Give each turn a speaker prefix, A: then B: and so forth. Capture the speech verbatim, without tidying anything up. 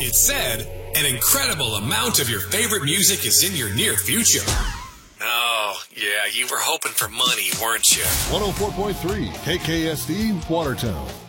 A: It said an incredible amount of your favorite music is in your near future. Oh, yeah, you were hoping for money, weren't you?
B: one oh four point three K K S D, Watertown.